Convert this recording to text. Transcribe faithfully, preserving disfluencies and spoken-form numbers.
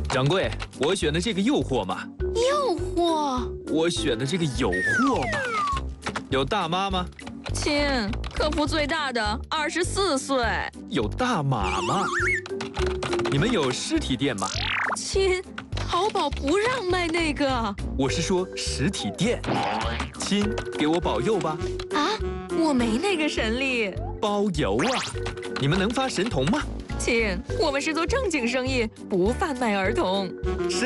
掌柜，我选的这个诱惑嘛。 诱惑？ 我选的这个有货嘛。有大妈吗？ 亲，客服最大的二十四岁。 有大码吗？你们有实体店吗？ 亲，淘宝不让卖那个。 我是说实体店。亲，给我保佑吧。 啊，我没那个神力。 包邮啊！你们能发神童吗？ 亲，我们是做正经生意，不贩卖儿童。 神